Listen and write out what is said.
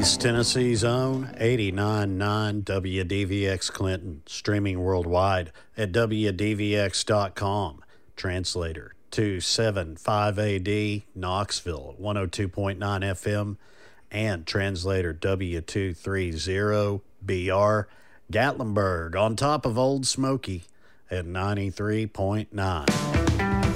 East Tennessee's own 89.9 WDVX Clinton, streaming worldwide at WDVX.com. Translator 275AD Knoxville 102.9 FM and translator W230BR Gatlinburg on top of Old Smoky at 93.9.